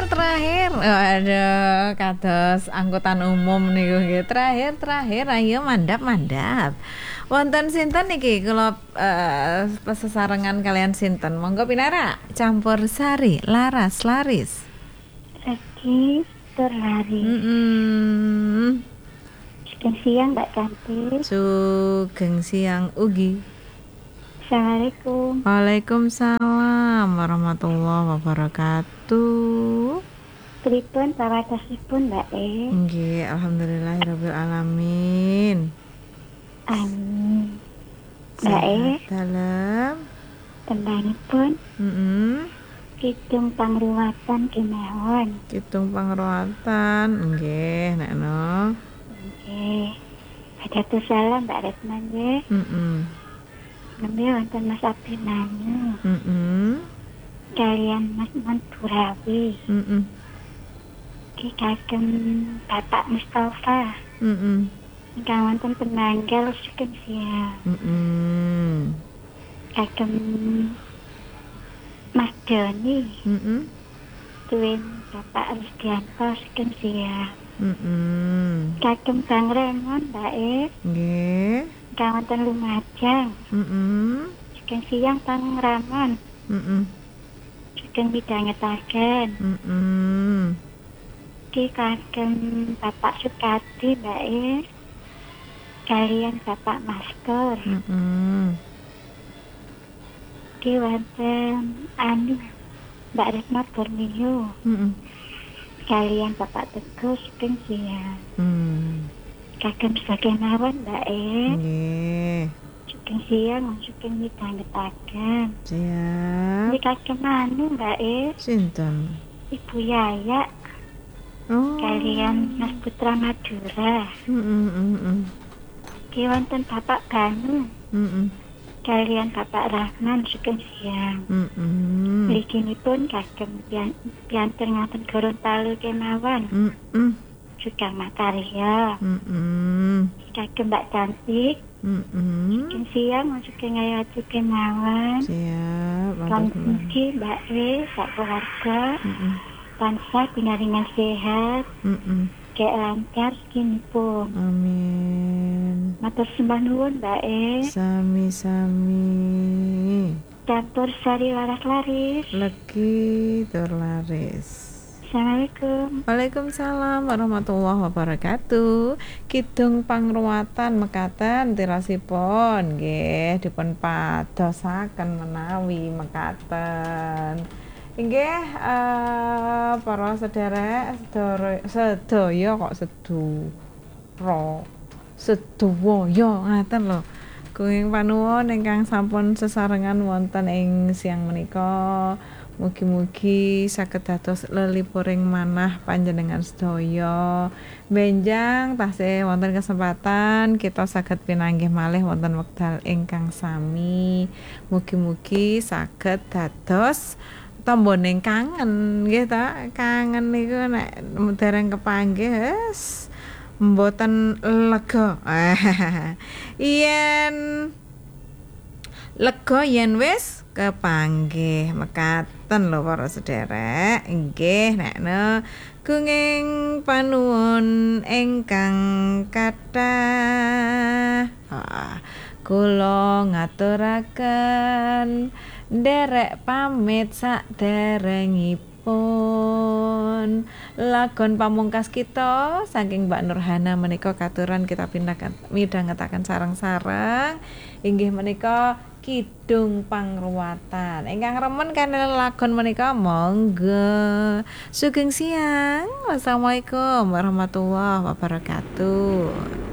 terakhir. Aduh, kados angkutan umum niku nggih. Terakhir ayo mandap. Wonten sinten niki kula pesesarengan kalian sinten? Monggo pinara. Campur sari, laras, laris. Lagi terlari. Sugeng siang Mbak Cantik. Sugeng siang ugi. Assalamualaikum. Waalaikumsalam warahmatullahi wabarakatuh. Pripun pawadosipun Mbak E? Nggih, alhamdulillahirabbil alamin. Amin. Mbak E, dalam tembangipun Kidung pangruwatan kemawon. Kidung pangruwatan nggih nekno. Nggih. Hadatus salam Mbak Retna nggih. Nembe wonten Mas Abimanu. Kalian Mas Manturawi. Ki kagem Bapak Mustafa. Ingkang wonten penanggal sugeng siang. Kagem Mas Doni. Tuwin Bapak Rusdianto sugeng siang. Kagem Bang Remon Mbak E. Nggih. Ingkang wonten Lumajang. Sugeng siang Bang Ramon. Sugeng midhangetaken. Ki kagem Bapak Sukadi Mbak E. Kalian Bapak Masker. Ki wonten Mbak Retno Borneo. Kalian Bapak Teguh sugeng siang. Kagem sakemawon Mbak E. Nggih. Sugeng siang sugeng midhangetaken. Siap. Ki kagem Mbak E. Sinten? Ibu Yaya. Kalian Mas Putra Madura. Ki wonten Bapak Banu. Kalian Bapak Rahman sugeng siang. Mliginipun kagem pianten ngaten Gorontalo kemawon. Sugeng makarya. Kagem Mbak Cantik. Sugeng siang sugeng ayati kemawon. Siap. Lan mugi Mbak E sak keluarga. Tansah pinaringan sehat. Kek lancar kinipun. Amin. Matur sembah nuwun Mbak E. Sami-sami. Campur sari laras laris. Legi tur laris. Assalamualaikum. Waalaikumsalam warahmatullahi wabarakatuh. Kidung pangruwatan mekaten tirasipun nggih dipun padosaken menawi mekaten. Inggih para sederek sedaya kok sedaya ngaten lho. Kuing panuwun ingkang sampun sesarengan wonten ing siang menika. Mugi-mugi saged dados lelipuring manah panjenengan sedaya. Benjang tasih wonten kesempatan kita saged pinanggih malih wonten wekdal ingkang sami. Mugi-mugi saged dados tomboning kangen nggih ta. Kangen niku nek dereng kepanggih wis mboten lega. Lega yen wis kepanggih mekaten lho para sederek. Nggih nekno kenging panuwun ingkang kathah. Kula ngaturaken nderek pamit saderengipun. Lagon pamungkas kita saking Mbak Nurhana menika katuran kita midhangetaken sareng-sareng inggih menika Kidung Pangruwatan. Ingkang remen kanthi lagon menika monggo. Sugeng siang. Wassalamualaikum warahmatullahi wabarakatuh.